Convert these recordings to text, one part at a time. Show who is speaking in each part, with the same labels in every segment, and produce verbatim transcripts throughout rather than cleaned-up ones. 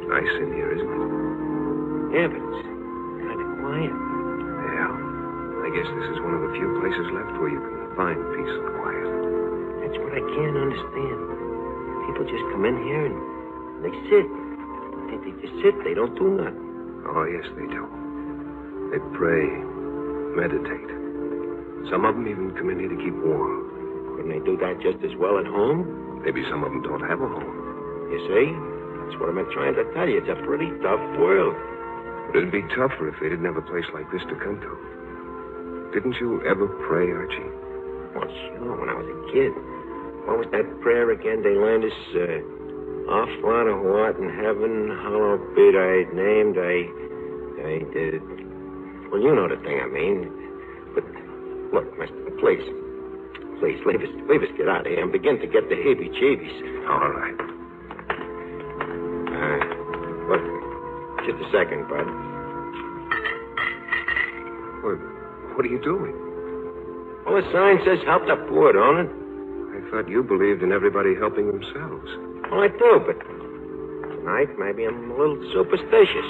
Speaker 1: Nice in here, isn't it?
Speaker 2: Yeah, but it's kind of quiet.
Speaker 1: Yeah. I guess this is one of the few places left where you can find peace and quiet.
Speaker 2: That's what I can't understand. People just come in here and they sit. They, they just sit. They don't do nothing.
Speaker 1: Oh, yes, they do. They pray, meditate. Some of them even come in here to keep warm.
Speaker 2: Couldn't they do that just as well at home?
Speaker 1: Maybe some of them don't have a home.
Speaker 2: You see? That's what I've been trying to tell you. It's a pretty tough world.
Speaker 1: But it'd be tougher if they didn't have a place like this to come to. Didn't you ever pray, Archie?
Speaker 2: Well, sure, when I was a kid. What was that prayer again? They learned us, uh, Our Father who art in heaven, hallowed be thy name, thy, thy, uh, well, you know the thing I mean. But, look, mister, please, please, leave us, leave us get out of here. I'm beginning to get the heebie-jeebies.
Speaker 1: All right.
Speaker 2: Uh, look, just a second, bud.
Speaker 1: What, what are you doing?
Speaker 2: Well, the sign says help the poor, don't it?
Speaker 1: I thought you believed in everybody helping themselves.
Speaker 2: Well, I do, but tonight maybe I'm a little superstitious.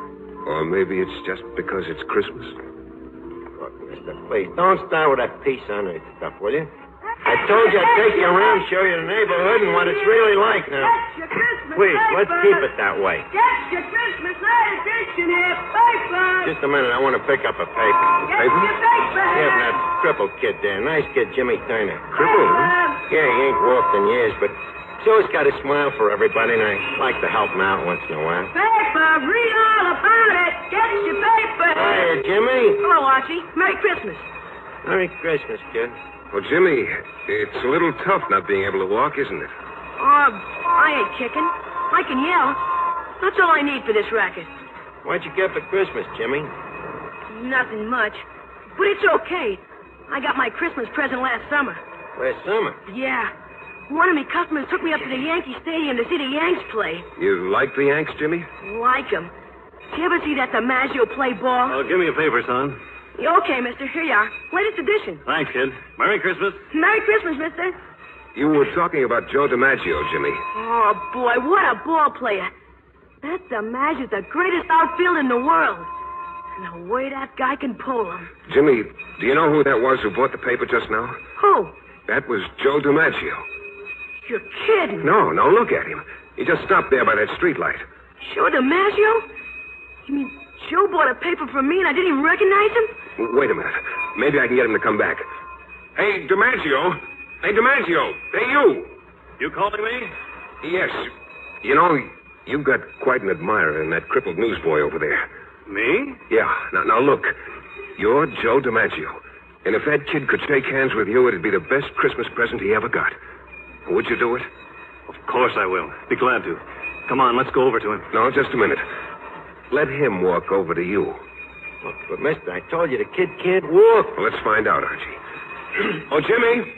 Speaker 1: Or maybe it's just because it's Christmas.
Speaker 2: Look, mister, please, don't start with that peace on earth stuff, will you? I told you I'd take you around, show you the neighborhood and what it's really like now.
Speaker 3: That's your Christmas
Speaker 2: Please,
Speaker 3: paper.
Speaker 2: let's keep it that way.
Speaker 3: That's your Christmas night edition here, paper.
Speaker 2: Just a minute, I want to pick up a paper.
Speaker 3: Get
Speaker 1: paper?
Speaker 3: your paper
Speaker 2: Yeah,
Speaker 3: here.
Speaker 2: that crippled kid there. Nice kid, Jimmy Turner.
Speaker 1: Crippled, huh?
Speaker 2: Yeah, he ain't walked in years, but he's always got a smile for everybody, and I like to help him out once in a while.
Speaker 3: Paper, read all about it. Get your paper.
Speaker 2: Hiya, Jimmy.
Speaker 3: Hello, Archie. Merry Christmas.
Speaker 2: Merry Christmas, kid.
Speaker 1: Well, Jimmy, it's a little tough not being able to walk, isn't it?
Speaker 3: Oh, I ain't kicking. I can yell. That's all I need for this racket.
Speaker 2: What'd you get for Christmas, Jimmy?
Speaker 3: Nothing much. But it's okay. I got my Christmas present last summer.
Speaker 2: Last summer.
Speaker 3: Yeah. One of me customers took me up to the Yankee Stadium to see the Yanks play.
Speaker 1: You like the Yanks, Jimmy?
Speaker 3: Like 'em. Did you ever see that DiMaggio play ball?
Speaker 4: Oh, give me a paper, son.
Speaker 3: Okay, mister. Here you are. Latest edition.
Speaker 4: Thanks, kid. Merry Christmas.
Speaker 3: Merry Christmas, mister.
Speaker 1: You were talking about Joe DiMaggio, Jimmy.
Speaker 3: Oh, boy, what a ball player. That DiMaggio's the greatest outfielder in the world. And the way that guy can pull him.
Speaker 1: Jimmy, do you know who that was who bought the paper just now?
Speaker 3: Who?
Speaker 1: That was Joe DiMaggio.
Speaker 3: You're kidding.
Speaker 1: No, no, look at him. He just stopped there by that streetlight.
Speaker 3: Joe DiMaggio? You mean Joe bought a paper from me and I didn't even recognize him?
Speaker 1: Wait a minute. Maybe I can get him to come back. Hey, DiMaggio. Hey, DiMaggio. Hey, you.
Speaker 4: You calling me?
Speaker 1: Yes. You know, you've got quite an admirer in that crippled newsboy over there.
Speaker 4: Me?
Speaker 1: Yeah. Now, now look. You're Joe DiMaggio. And if that kid could shake hands with you, it'd be the best Christmas present he ever got. Would you do it?
Speaker 4: Of course I will. Be glad to. Come on, let's go over to him.
Speaker 1: No, just a minute. Let him walk over to you.
Speaker 2: Look, but mister, I told you the kid can't walk.
Speaker 1: Well, let's find out, Archie. Oh, Jimmy.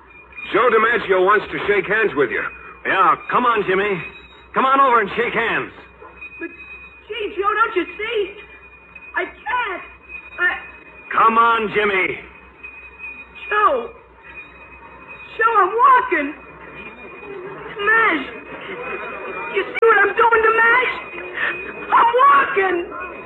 Speaker 1: Joe DiMaggio wants to shake hands with you.
Speaker 4: Yeah, come on, Jimmy. Come on over and shake hands.
Speaker 3: But, gee, Joe, don't you see? I can't. I...
Speaker 4: Come on, Jimmy.
Speaker 3: Joe. Joe, I'm walking. Mash. You see what I'm doing to Mash? I'm walking.